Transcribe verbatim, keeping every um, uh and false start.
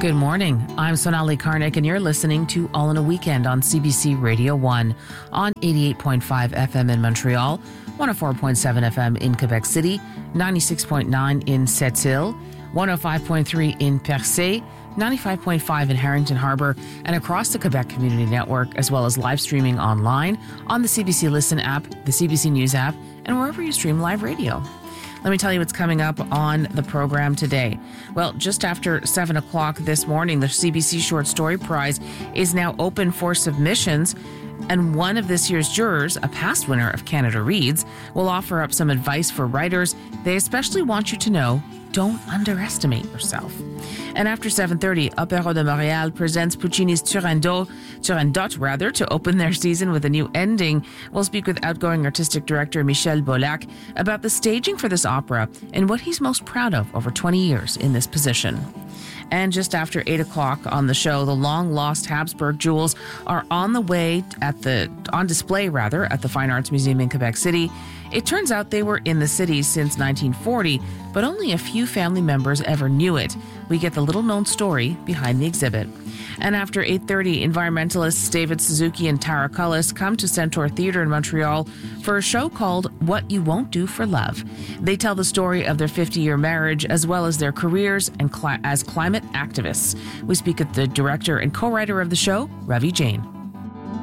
Good morning. I'm Sonali Karnik, and you're listening to All in a Weekend on C B C Radio one on eighty-eight point five F M in Montreal, one oh four point seven F M in Quebec City, ninety-six point nine in Sept-Îles, one oh five point three in Percé, ninety-five point five in Harrington Harbour, and across the Quebec Community Network, as well as live streaming online on the C B C Listen app, the C B C News app, and wherever you stream live radio. Let me tell you what's coming up on the program today. Well, just after seven o'clock this morning, the C B C Short Story Prize is now open for submissions. And one of this year's jurors, a past winner of Canada Reads, will offer up some advice for writers. They especially want you to know, don't underestimate yourself. And after seven thirty, Opéra de Montréal presents Puccini's Turandot, Turandot rather, to open their season with a new ending. We'll speak with outgoing artistic director Michel Bolac about the staging for this opera and what he's most proud of over twenty years in this position. And just after eight o'clock on the show, the long-lost Habsburg jewels are on the way at the on display rather at the Fine Arts Museum in Quebec City. It turns out they were in the city since nineteen forty, but only a few family members ever knew it. We get the little-known story behind the exhibit. And after eight thirty, environmentalists David Suzuki and Tara Cullis come to Centaur Theatre in Montreal for a show called What You Won't Do for Love. They tell the story of their fifty-year marriage as well as their careers and cli- as climate activists. We speak with the director and co-writer of the show, Ravi Jain.